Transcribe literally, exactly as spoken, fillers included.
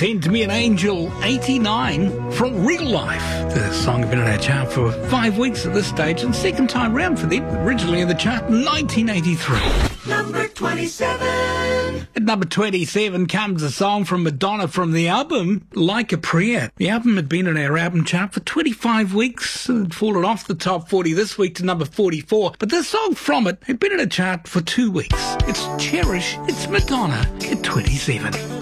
Send Me an Angel, eighty-nine, from Real Life. The song had been in our chart for five weeks at this stage, and second time round for them, originally in the chart in nineteen eighty-three. Number twenty-seven. At number twenty-seven comes a song from Madonna from the album Like a Prayer. The album had been in our album chart for twenty-five weeks, and fallen off the top forty this week to number forty-four. But this song from it had been in a chart for two weeks. It's Cherish, it's Madonna at twenty-seven.